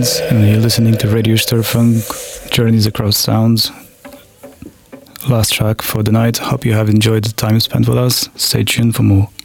Sessions, and you're listening to Radio Stirfunk, Journeys Across Sounds. Last track for the night. Hope you have enjoyed the time spent with us. Stay tuned for more.